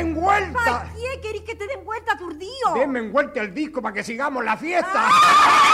den vuelta. ¿Para qué querís que te den vuelta, aturdido? Denme vuelta el disco para que sigamos la fiesta.